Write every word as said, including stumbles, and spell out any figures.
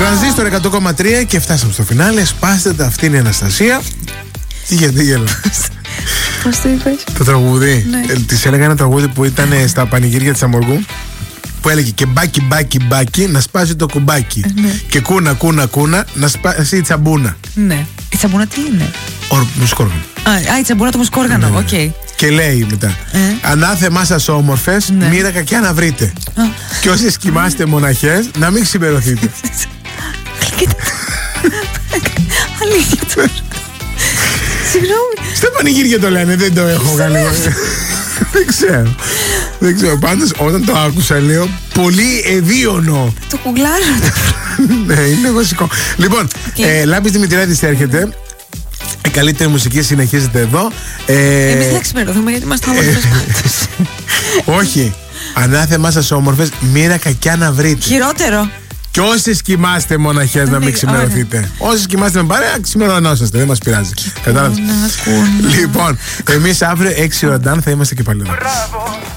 Τρανζίστορ εκατό κόμμα τρία και φτάσαμε στο φινάλε. Σπάστε τα, αυτή είναι η Αναστασία. Τι γιατί γέλα. Πώς το είπες? Το τραγούδι. Ναι. Ε, της έλεγα ένα τραγούδι που ήταν στα πανηγύρια της Αμοργού. Που έλεγε και μπάκι μπάκι μπάκι να σπάσει το κουμπάκι. Ναι. Και κούνα κούνα κούνα να σπάσει η τσαμπούνα. Ναι. Η τσαμπούνα τι είναι? Ο μουσικόργανο. Α, η τσαμπούνα το μουσικόργανο, οκ. Ναι, ναι. Okay. Και λέει μετά Ε. ανάθεμά σας όμορφες, Ναι. μοίρα κακιά να βρείτε. Α. Και όσες κοιμάστε μοναχές, να μην ξημερωθείτε. Αλήθεια τώρα. Συγγνώμη. Στα πανηγύρια το λένε, δεν το έχω κάνει. Δεν ξέρω. Δεν ξέρω. Πάντως όταν το άκουσα λέω πολύ ευίωνο. Το κουγκλάρω. Ναι, είναι βασικό. Λοιπόν, Okay. ε, Λάμπης Δημητριάδης έρχεται. Η καλύτερη μουσική συνεχίζεται εδώ. Ε, Εμείς δεν θα ξημερωθούμε γιατί είμαστε όμορφες πάντως. όχι. Ανάθεμά σας όμορφες, μοίρα κακιά να βρείτε. Χειρότερο. Και όσες κοιμάστε μοναχές να μην ξημερωθείτε. Όσες κοιμάστε με παρέα, ξημερωνόσαστε. Δεν μας πειράζει. Κατάλαβες. Κούνα, κούνα. Λοιπόν, εμείς αύριο έξι ώρα θα είμαστε και πάλι εδώ.